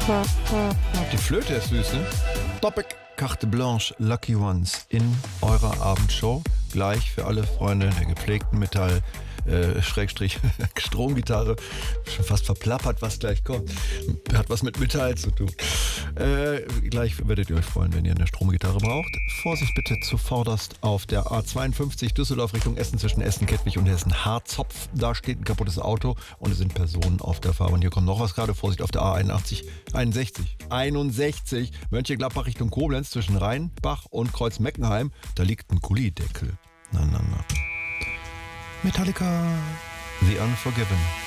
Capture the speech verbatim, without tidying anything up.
Die Flöte ist süß, ne? Topic Carte Blanche Lucky Ones in eurer Abendshow. Gleich für alle Freunde der gepflegten Metall, äh, Schrägstrich, Stromgitarre. Schon fast verplappert, was gleich kommt. Hat was mit Metall zu tun. Äh, gleich werdet ihr euch freuen, wenn ihr eine Stromgitarre braucht. Vorsicht bitte zuvorderst auf der A zweiundfünfzig Düsseldorf Richtung Essen zwischen Essen, Kettwig und Hessen Harzopf. Da steht ein kaputtes Auto und es sind Personen auf der Fahrbahn. Hier kommt noch was gerade. Vorsicht auf der A einundachtzig, einundsechzig, einundsechzig. Mönchengladbach Richtung Koblenz zwischen Rheinbach und Kreuz-Meckenheim. Da liegt ein Gullideckel. Na, na, na. Metallica, The Unforgiven.